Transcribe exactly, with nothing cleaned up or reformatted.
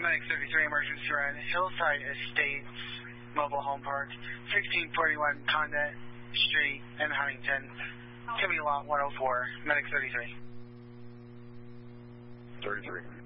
Medic thirty-three, emergency run, Hillside Estates Mobile Home Park, sixteen forty-one Condit Street in Huntington, Timmy Lot one oh four, Medic thirty-three. thirty-three.